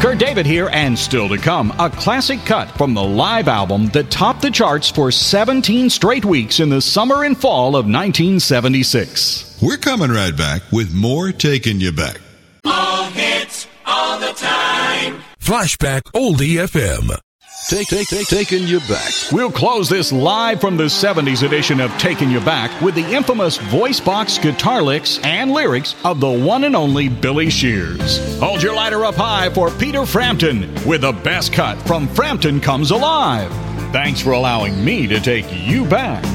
Kurt David here, and still to come, a classic cut from the live album that topped the charts for 17 straight weeks in the summer and fall of 1976. We're coming right back with more Taking You Back. All hits, all the time. Flashback Oldie FM. Taking You Back. We'll close this live from the 70s edition of Taking You Back with the infamous voice box guitar licks and lyrics of the one and only Billy Shears. Hold your lighter up high for Peter Frampton with the best cut from Frampton Comes Alive. Thanks for allowing me to take you back.